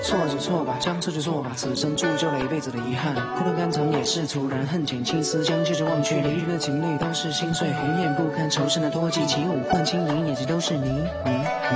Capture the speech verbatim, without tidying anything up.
错就错吧，将错就错吧，此生铸就了一辈子的遗憾。苦短肝肠也是徒然，恨减青丝将旧着忘却，离人的情泪都是心碎，红艳不堪，仇深的多记起舞换轻盈，眼睛都是你你你。